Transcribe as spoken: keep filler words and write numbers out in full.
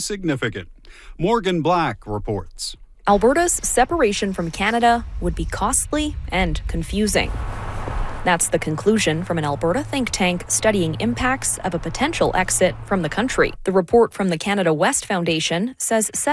significant. Morgan Black reports. Alberta's separation from Canada would be costly and confusing. That's the conclusion from an Alberta think tank studying impacts of a potential exit from the country. The report from the Canada West Foundation says